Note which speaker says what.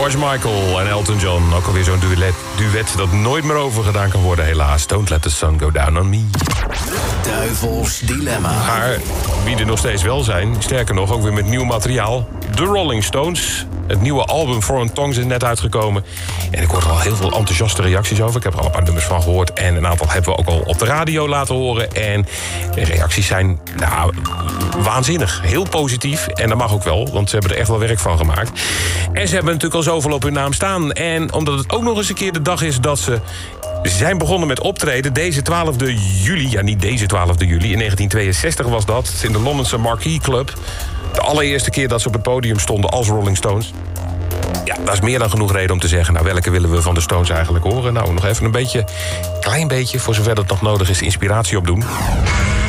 Speaker 1: George Michael en Elton John. Ook alweer zo'n duet dat nooit meer overgedaan kan worden, helaas. Don't let the sun go down on me.
Speaker 2: Duivels Dilemma.
Speaker 1: Maar wie er nog steeds wel zijn, sterker nog, ook weer met nieuw materiaal. De Rolling Stones. Het nieuwe album Foreign Tongues is net uitgekomen. En ik hoor er al heel veel enthousiaste reacties over. Ik heb er al een paar nummers van gehoord. En een aantal hebben we ook al op de radio laten horen. En de reacties zijn, waanzinnig. Heel positief. En dat mag ook wel, want ze hebben er echt wel werk van gemaakt. En ze hebben natuurlijk al zoveel op hun naam staan. En omdat het ook nog eens een keer de dag is dat ze zijn begonnen met optreden deze 12e juli. Ja, niet deze 12e juli. In 1962 was dat. In de Londense Marquee Club. De allereerste keer dat ze op het podium stonden als Rolling Stones. Ja, dat is meer dan genoeg reden om te zeggen, welke willen we van de Stones eigenlijk horen? Nou, nog even een klein beetje, voor zover dat nog nodig is, inspiratie opdoen.